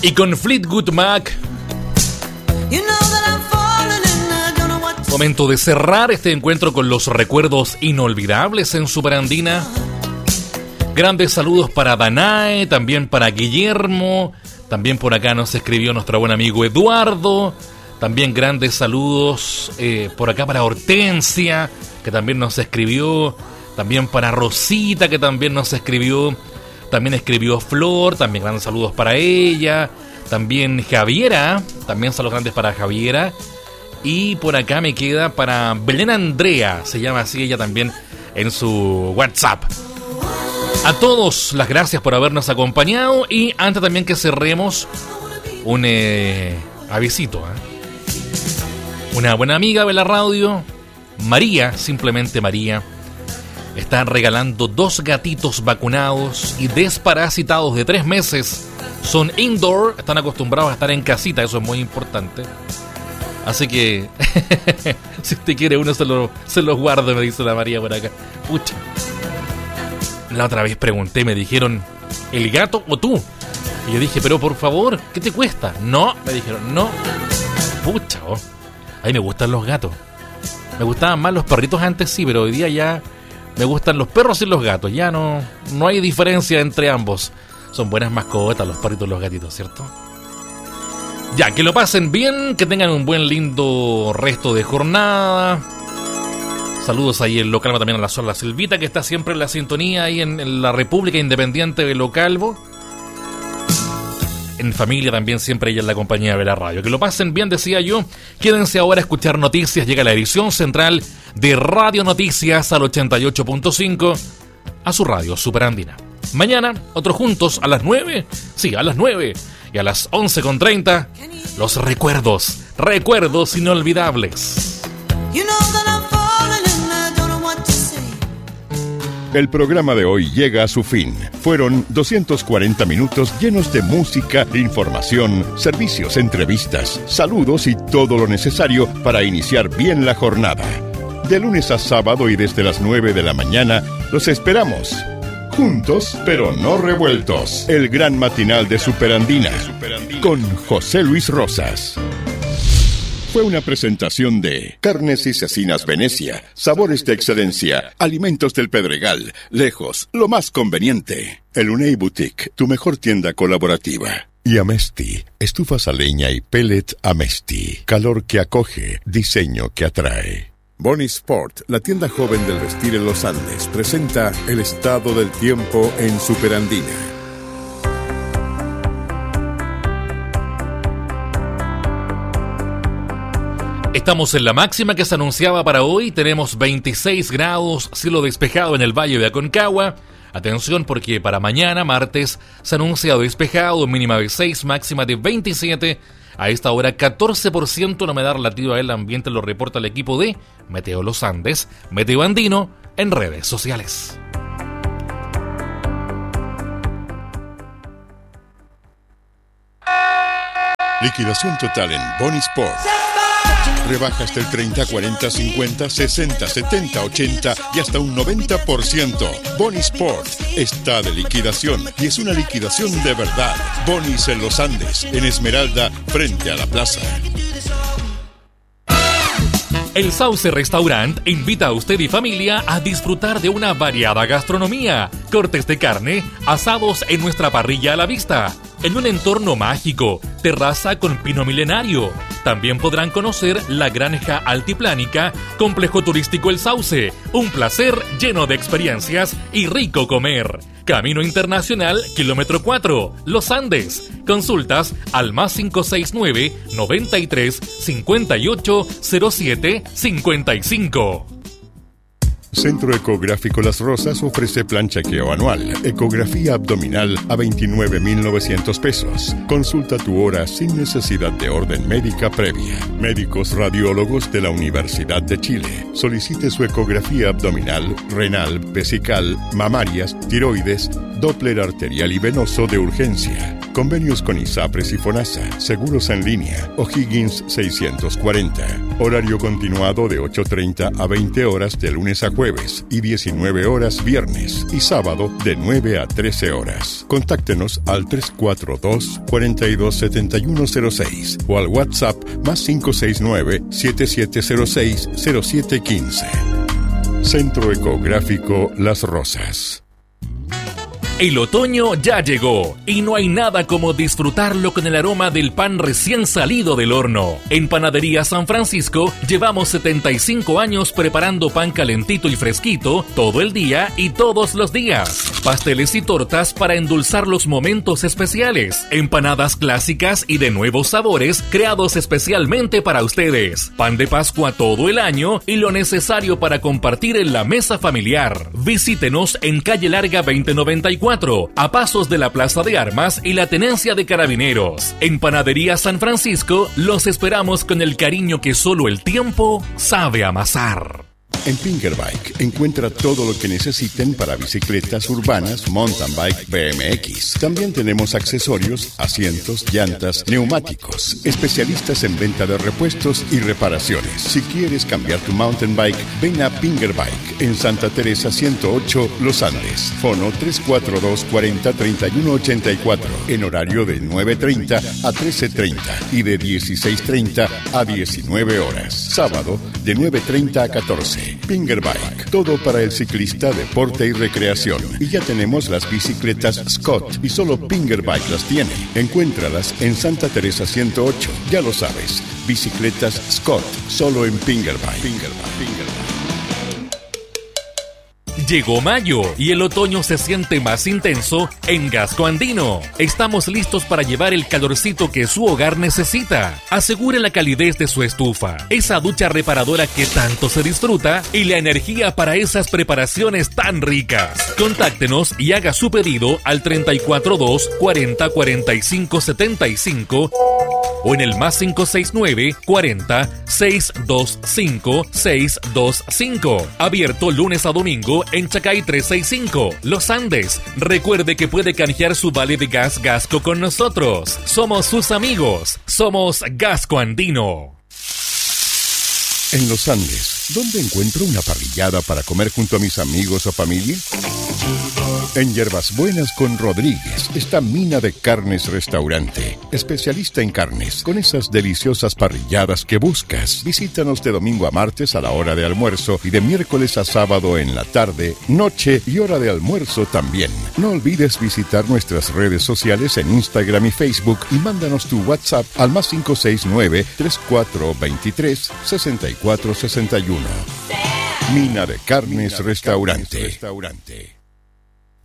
Y con Fleetwood Mac, momento de cerrar este encuentro con los recuerdos inolvidables en Superandina. Grandes saludos para Danae, también para Guillermo, también por acá nos escribió nuestro buen amigo Eduardo. También grandes saludos por acá para Hortensia, que también nos escribió. También para Rosita, que también nos escribió. También escribió Flor, también grandes saludos para ella. También Javiera, también saludos grandes para Javiera. Y por acá me queda para Belén Andrea, se llama así ella también en su WhatsApp. A todos las gracias por habernos acompañado. Y antes también que cerremos, un avisito, Una buena amiga de la radio, María, simplemente María, está regalando 2 gatitos vacunados y desparasitados de 3 meses. Son indoor, están acostumbrados a estar en casita, eso es muy importante. Así que, si usted quiere uno se los guardo, me dice la María por acá. Pucha. La otra vez pregunté, me dijeron, ¿el gato o tú? Y yo dije, pero por favor, ¿qué te cuesta? No, me dijeron, no. Pucha, a mí me gustan los gatos. Me gustaban más los perritos antes, sí, pero hoy día ya me gustan los perros y los gatos. Ya no hay diferencia entre ambos. Son buenas mascotas los perritos y los gatitos, ¿cierto? Ya, que lo pasen bien, que tengan un buen lindo resto de jornada. Saludos ahí en Lo Calvo, también a la Sola Silvita, que está siempre en la sintonía ahí en la República Independiente de Lo Calvo. En familia también siempre ella en la compañía de la radio. Que lo pasen bien, decía yo. Quédense ahora a escuchar noticias. Llega la edición central de Radio Noticias al 88.5 a su radio Superandina. Mañana, otros juntos a las 9. Sí, a las 9. Y a las 11:30, los recuerdos inolvidables. El programa de hoy llega a su fin. Fueron 240 minutos llenos de música, información, servicios, entrevistas, saludos y todo lo necesario para iniciar bien la jornada. De lunes a sábado y desde las 9 de la mañana, los esperamos. Juntos, pero no revueltos. El gran matinal de Superandina, con José Luis Rosas. Fue una presentación de Carnes y Cecinas Venecia, sabores de excelencia, alimentos del Pedregal, lejos, lo más conveniente. El Unei Boutique, tu mejor tienda colaborativa. Y Amesti, estufas a leña y pellet Amesti, calor que acoge, diseño que atrae. Bonnie Sport, la tienda joven del vestir en los Andes, presenta el estado del tiempo en Superandina. Estamos en la máxima que se anunciaba para hoy. Tenemos 26 grados, cielo despejado en el Valle de Aconcagua. Atención porque para mañana, martes, se anuncia despejado, mínima de 6, máxima de 27. A esta hora, 14% la humedad relativa del ambiente, lo reporta el equipo de Meteo Los Andes, Meteo Andino, en redes sociales. Liquidación total en Bonnie Sport. Rebajas del 30, 40, 50, 60, 70, 80 y hasta un 90%. Bonnie Sport está de liquidación y es una liquidación de verdad. Bonnie's en Los Andes, en Esmeralda, frente a la plaza. El Sauce Restaurant invita a usted y familia a disfrutar de una variada gastronomía, cortes de carne, asados en nuestra parrilla a la vista, en un entorno mágico, terraza con pino milenario. También podrán conocer la Granja Altiplánica, complejo turístico El Sauce, un placer lleno de experiencias y rico comer. Camino Internacional, kilómetro 4, Los Andes. Consultas al más 569 93 58 07 55. Centro Ecográfico Las Rosas ofrece plan chequeo anual, ecografía abdominal a 29,900 pesos. Consulta tu hora sin necesidad de orden médica previa. Médicos radiólogos de la Universidad de Chile. Solicite su ecografía abdominal, renal, vesical, mamarias, tiroides, Doppler arterial y venoso de urgencia. Convenios con ISAPRES y FONASA. Seguros en línea. O'Higgins 640. Horario continuado de 8:30 a 20 horas de lunes a jueves y 19 horas viernes y sábado de 9 a 13 horas. Contáctenos al 342-427106 o al WhatsApp más 569-7706-0715. Centro Ecográfico Las Rosas. El otoño ya llegó y no hay nada como disfrutarlo con el aroma del pan recién salido del horno. En Panadería San Francisco llevamos 75 años preparando pan calentito y fresquito todo el día y todos los días. Pasteles y tortas para endulzar los momentos especiales. Empanadas clásicas y de nuevos sabores creados especialmente para ustedes. Pan de Pascua todo el año y lo necesario para compartir en la mesa familiar. Visítenos en Calle Larga 2094. A pasos de la Plaza de Armas y la Tenencia de Carabineros. En Panadería San Francisco los esperamos con el cariño que solo el tiempo sabe amasar. En Pingerbike encuentra todo lo que necesiten para bicicletas urbanas, mountain bike, BMX. También tenemos accesorios, asientos, llantas, neumáticos. Especialistas en venta de repuestos y reparaciones. Si quieres cambiar tu mountain bike, ven a Pingerbike en Santa Teresa 108, Los Andes. Fono 342-40-3184 en horario de 9:30 a 13:30 y de 16:30 a 19 horas. Sábado de 9:30 a 14. Pingerbike, todo para el ciclista, deporte y recreación. Y ya tenemos las bicicletas Scott y solo Pingerbike las tiene. Encuéntralas en Santa Teresa 108. Ya lo sabes, bicicletas Scott, solo en Pingerbike. Llegó mayo y el otoño se siente más intenso en Gasco Andino. Estamos listos para llevar el calorcito que su hogar necesita. Asegure la calidez de su estufa, esa ducha reparadora que tanto se disfruta y la energía para esas preparaciones tan ricas. Contáctenos y haga su pedido al 342-40-45-75 o en el más 569-40-625-625. Abierto lunes a domingo en Chacay 365, Los Andes. Recuerde que puede canjear su vale de gas Gasco con nosotros. Somos sus amigos. Somos Gasco Andino. En Los Andes, ¿dónde encuentro una parrillada para comer junto a mis amigos o familia? En Hierbas Buenas con Rodríguez está Mina de Carnes Restaurante, especialista en carnes, con esas deliciosas parrilladas que buscas. Visítanos de domingo a martes a la hora de almuerzo y de miércoles a sábado en la tarde, noche y hora de almuerzo también. No olvides visitar nuestras redes sociales en Instagram y Facebook y mándanos tu WhatsApp al más 569-3423-6461. Mina de Carnes Restaurante.